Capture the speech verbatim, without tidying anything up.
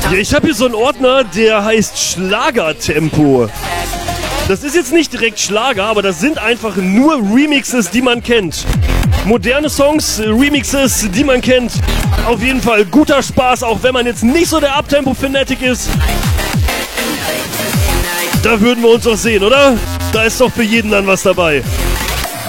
Ja, ich habe hier so einen Ordner, der heißt Schlagertempo. Das ist jetzt nicht direkt Schlager, aber das sind einfach nur Remixes, die man kennt. Moderne Songs, Remixes, die man kennt. Auf jeden Fall guter Spaß, auch wenn man jetzt nicht so der Uptempo-Fanatic ist. Da würden wir uns doch sehen, oder? Da ist doch für jeden dann was dabei.